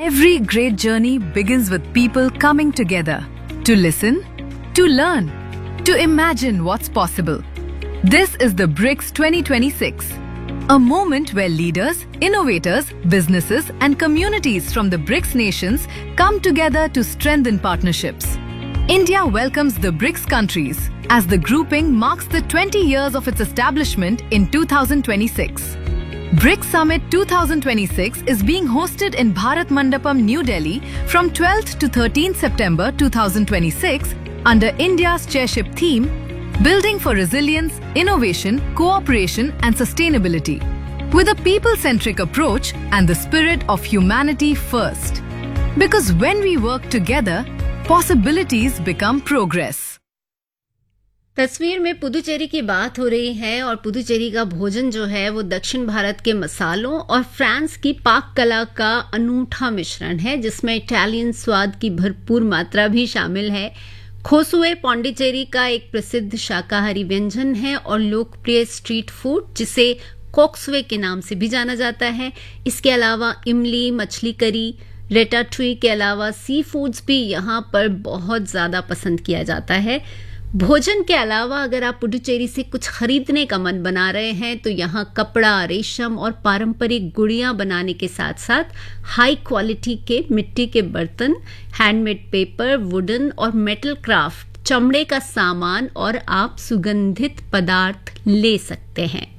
Every great journey begins with people coming together to listen, to learn, to imagine what's possible. This is the BRICS 2026, a moment where leaders, innovators, businesses and communities from the BRICS nations come together to strengthen partnerships. India welcomes the BRICS countries as the grouping marks the 20 years of its establishment in 2026. BRICS Summit 2026 is being hosted in Bharat Mandapam, New Delhi from 12th to 13th September 2026 under India's chairship theme, Building for Resilience, Innovation, Cooperation and Sustainability, with a people-centric approach and the spirit of humanity first. Because when we work together, possibilities become progress. तस्वीर में पुदुचेरी की बात हो रही है और पुदुचेरी का भोजन जो है वो दक्षिण भारत के मसालों और फ्रांस की पाक कला का अनूठा मिश्रण है, जिसमें इटालियन स्वाद की भरपूर मात्रा भी शामिल है। खोसुए पौंडीचेरी का एक प्रसिद्ध शाकाहारी व्यंजन है और लोकप्रिय स्ट्रीट फूड जिसे कोक्सवे के नाम से भी जाना जाता है। इसके अलावा इमली, मछली करी, रेटाटुई के अलावा सी फूड्स भी यहाँ पर बहुत ज़्यादा पसंद किया जाता है। भोजन के अलावा अगर आप पुडुचेरी से कुछ खरीदने का मन बना रहे हैं तो यहाँ कपड़ा, रेशम और पारंपरिक गुड़ियाँ बनाने के साथ साथ हाई क्वालिटी के मिट्टी के बर्तन, हैंडमेड पेपर, वुडन और मेटल क्राफ्ट, चमड़े का सामान और आप सुगंधित पदार्थ ले सकते हैं।